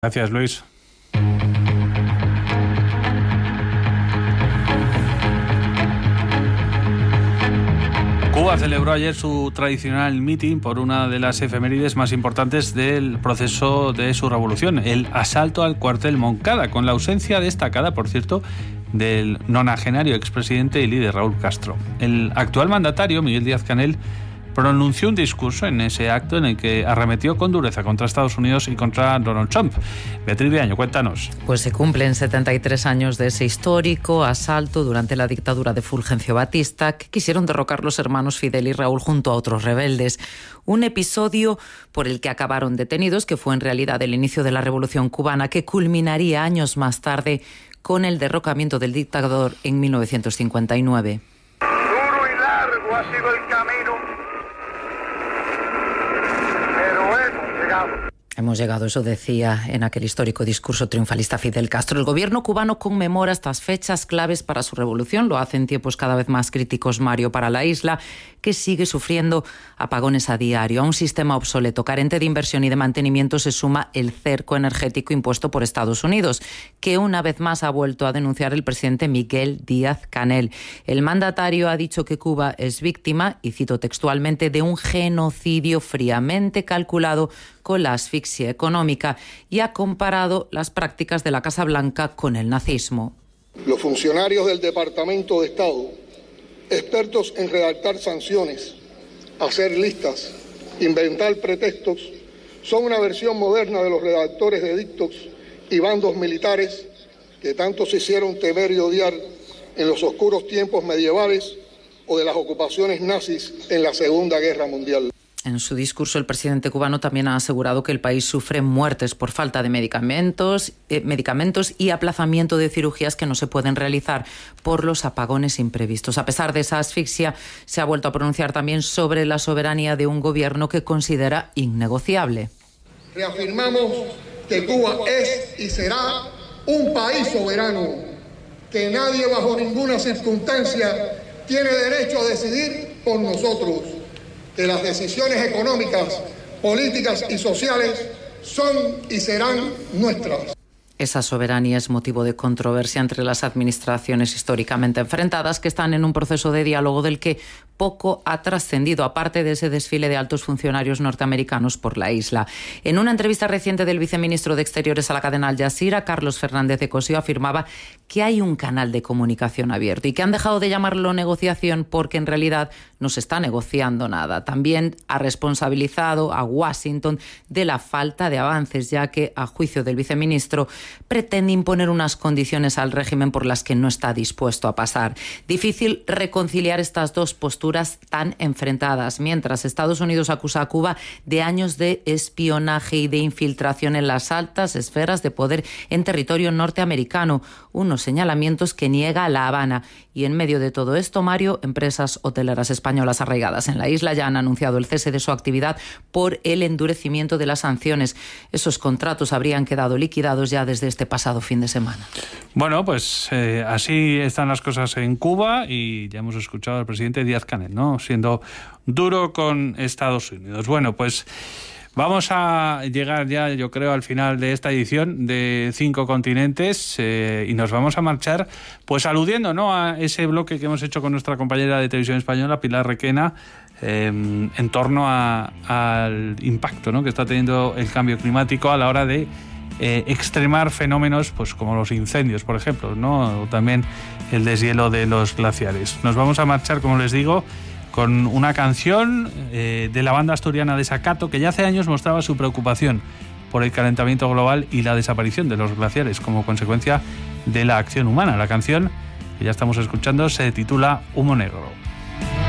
Gracias, Luis. Cuba celebró ayer su tradicional mitin por una de las efemérides más importantes del proceso de su revolución, el asalto al cuartel Moncada, con la ausencia destacada, por cierto, del nonagenario expresidente y líder Raúl Castro. El actual mandatario, Miguel Díaz-Canel, pronunció un discurso en ese acto en el que arremetió con dureza contra Estados Unidos y contra Donald Trump. Beatriz Viaño, cuéntanos. Pues se cumplen 73 años de ese histórico asalto durante la dictadura de Fulgencio Batista, que quisieron derrocar los hermanos Fidel y Raúl junto a otros rebeldes. Un episodio por el que acabaron detenidos, que fue en realidad el inicio de la Revolución cubana, que culminaría años más tarde con el derrocamiento del dictador en 1959. Duro y largo ha sido el camino, pero hemos llegado. Hemos llegado, eso decía en aquel histórico discurso triunfalista Fidel Castro. El gobierno cubano conmemora estas fechas claves para su revolución. Lo hace en tiempos cada vez más críticos, Mario, para la isla, que sigue sufriendo apagones a diario. A un sistema obsoleto, carente de inversión y de mantenimiento, se suma el cerco energético impuesto por Estados Unidos, que una vez más ha vuelto a denunciar el presidente Miguel Díaz-Canel. El mandatario ha dicho que Cuba es víctima, y cito textualmente, de un genocidio fríamente calculado con la asfixia económica, y ha comparado las prácticas de la Casa Blanca con el nazismo. Los funcionarios del Departamento de Estado, expertos en redactar sanciones, hacer listas, inventar pretextos, son una versión moderna de los redactores de edictos y bandos militares que tanto se hicieron temer y odiar en los oscuros tiempos medievales o de las ocupaciones nazis en la Segunda Guerra Mundial. En su discurso, el presidente cubano también ha asegurado que el país sufre muertes por falta de medicamentos y aplazamiento de cirugías que no se pueden realizar por los apagones imprevistos. A pesar de esa asfixia, se ha vuelto a pronunciar también sobre la soberanía de un gobierno que considera innegociable. Reafirmamos que Cuba es y será un país soberano, que nadie bajo ninguna circunstancia tiene derecho a decidir por nosotros, que las decisiones económicas, políticas y sociales son y serán nuestras. Esa soberanía es motivo de controversia entre las administraciones históricamente enfrentadas, que están en un proceso de diálogo del que poco ha trascendido, aparte de ese desfile de altos funcionarios norteamericanos por la isla. En una entrevista reciente del viceministro de Exteriores a la cadena Al Jazeera, Carlos Fernández de Cosío, afirmaba que hay un canal de comunicación abierto y que han dejado de llamarlo negociación porque en realidad no se está negociando nada. También ha responsabilizado a Washington de la falta de avances, ya que, a juicio del viceministro, pretende imponer unas condiciones al régimen por las que no está dispuesto a pasar. Difícil reconciliar estas dos posturas tan enfrentadas, mientras Estados Unidos acusa a Cuba de años de espionaje y de infiltración en las altas esferas de poder en territorio norteamericano, unos señalamientos que niega La Habana. Y en medio de todo esto, Mario, empresas hoteleras españolas arraigadas en la isla ya han anunciado el cese de su actividad por el endurecimiento de las sanciones. Esos contratos habrían quedado liquidados ya desde este pasado fin de semana. Bueno, pues así están las cosas en Cuba, y ya hemos escuchado al presidente Díaz-Canel, ¿no?, siendo duro con Estados Unidos. Bueno, pues vamos a llegar ya, yo creo, al final de esta edición de 5 continentes, y nos vamos a marchar pues aludiendo, ¿no?, a ese bloque que hemos hecho con nuestra compañera de televisión española, Pilar Requena, en torno al impacto, ¿no?, que está teniendo el cambio climático a la hora de extremar fenómenos pues como los incendios, por ejemplo, ¿no?, o también el deshielo de los glaciares. Nos vamos a marchar, como les digo, con una canción de la banda asturiana Desacato, que ya hace años mostraba su preocupación por el calentamiento global y la desaparición de los glaciares como consecuencia de la acción humana. La canción que ya estamos escuchando se titula Humo Negro.